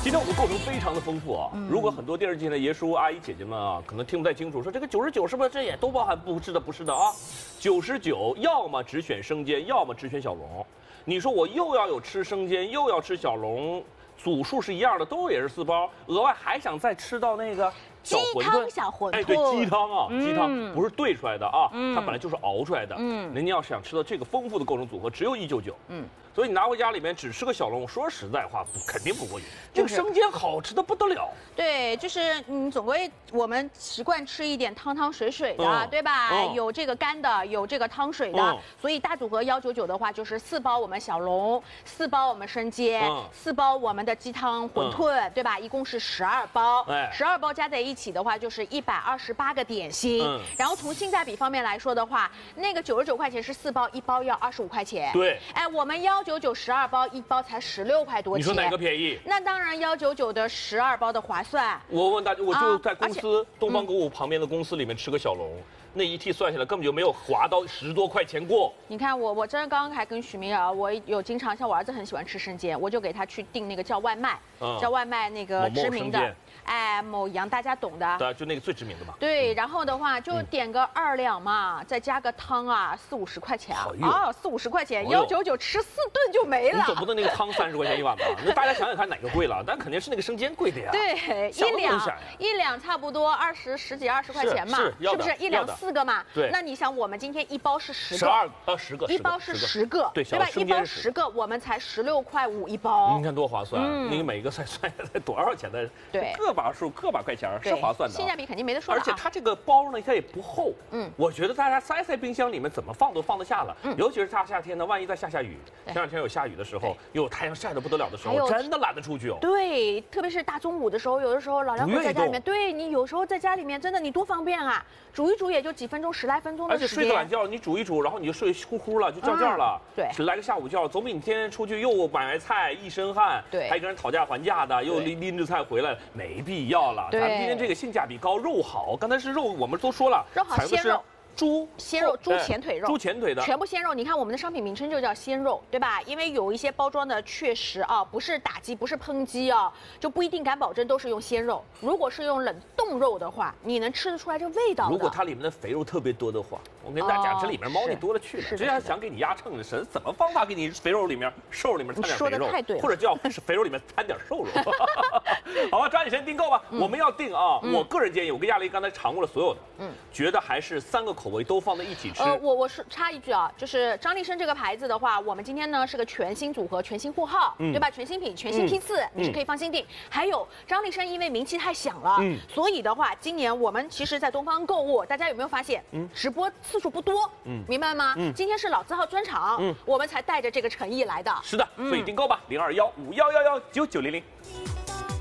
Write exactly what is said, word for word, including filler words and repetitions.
今天我们构成非常的丰富啊！嗯、如果很多电视机前的爷叔、阿姨、姐姐们啊，可能听不太清楚，说这个九十九是不是这也都包含？不是的，不是的啊！九十九要么只选生煎，要么只选小龙。你说我又要有吃生煎，又要吃小龙，组数是一样的，都也是四包，额外还想再吃到那个。 鸡汤小馄饨， 哎，对，鸡汤啊，嗯、鸡汤不是兑出来的啊， 嗯、 它本来就是熬出来的。嗯，您要想吃到这个丰富的构成组合，只有一九九。嗯，所以你拿回家里面只吃个小龙，说实在话，不肯定不过瘾。这个生煎好吃的不得了。 对，就是嗯，总归我们习惯吃一点汤汤水水的，嗯、对吧？嗯、有这个干的，有这个汤水的，嗯、所以大组合幺九九的话，就是四包我们小龙，四包我们生煎，嗯、四包我们的鸡汤馄饨，嗯、对吧？一共是十二包，十二包加在一起。 一起的话就是一百二十八个点心，嗯、然后从性价比方面来说的话，那个九十九块钱是四包，一包要二十五块钱。对，哎，我们幺九九十二包，一包才十六块多钱。 你说哪个便宜？ 那当然幺九九的十二包的划算。 我问大家，我就在公司、啊、东方购物旁边的公司里面吃个小龙。嗯 那一屉算下来根本就没有划到十多块钱过。 你看我，我真的刚刚还跟许明儿，我有经常像我儿子很喜欢吃生煎，我就给他去订那个叫外卖，嗯、叫外卖那个知名的，哎，某羊大家懂的， 对，就那个最知名的嘛。 对，然后的话就点个二两嘛，嗯、再加个汤啊，四五十块钱啊，啊，四五十块钱，幺九九吃四顿就没了。 你总不能那个汤三十块钱一碗吧？那大家想想看哪个贵了？但肯定是那个生煎贵的呀。 对，一两一两差不多二十十几二十块钱嘛，是是不是一两？ 四个嘛， 对， 那你想，我们今天一包是十个， 十二呃十个， 一包是十个， 对， 对吧？一包十个，我们才十六块五一包， 你看多划算！你每一个才算下来多少钱的？ 对， 个把数个把块钱是划算的， 性价比肯定没得说。 而且它这个包呢，它也不厚，嗯，我觉得大家塞在冰箱里面怎么放都放得下了，尤其是大夏天的，万一再下下雨，前两天有下雨的时候，又有太阳晒得不得了的时候，真的懒得出去哦。 对，特别是大中午的时候，有的时候老两口在家里面，对你有时候在家里面真的你多方便啊，煮一煮也就几分钟，十来分钟的时间。而且睡个懒觉，你煮一煮，然后你就睡呼呼了，就觉觉了。 对， 来个下午觉，总比你天天出去又买完菜一身汗， 对， 还跟人讨价还价的，又拎拎着菜回来，没必要了。咱们今天这个性价比高，肉好，刚才是肉，我们都说了， 肉好鲜肉。 猪鲜肉、猪前腿肉、 猪前腿的全部鲜肉。你看我们的商品名称就叫鲜肉，对吧？因为有一些包装的确实啊，不是打击，不是抨击啊，就不一定敢保证都是用鲜肉。如果是用冷冻肉的话，你能吃得出来这味道的。 如果它里面的肥肉特别多的话，我跟大家讲，这里面猫腻多了去了。这要想给你压秤的神，怎么方法给你肥肉里面、瘦里面掺点肥肉？或者叫是肥肉里面掺点瘦肉。好吧，抓紧时间订购吧。我们要订啊，我个人建议，我跟亚蕾刚才尝过了所有的，嗯，觉得还是三个口味都放在一起。 呃，我我是插一句啊，就是张立生这个牌子的话，我们今天呢是个全新组合、全新货号，嗯、对吧？全新品、全新批次，嗯、你是可以放心订。还有张立生，因为名气太响了，嗯、所以的话，今年我们其实，在东方购物，大家有没有发现，嗯、直播次数不多，嗯、明白吗？嗯、今天是老字号专场，嗯、我们才带着这个诚意来的。 是的，所以订购吧，零二幺五幺幺幺九九零零。